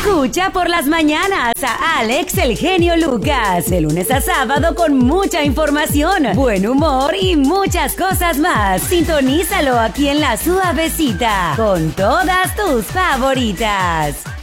Escucha por las mañanas a Alex el genio Lucas, de lunes a sábado con mucha información, buen humor y muchas cosas más. Sintonízalo aquí en La Suavecita con todas tus favoritas.